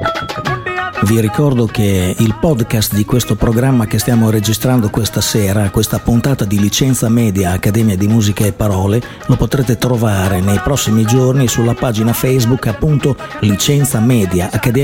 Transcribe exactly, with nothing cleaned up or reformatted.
Vi ricordo che il podcast di questo programma che stiamo registrando questa sera, questa puntata di Licenza Media Accademia di Musica e Parole, lo potrete trovare nei prossimi giorni sulla pagina Facebook appunto Licenza Media Accademia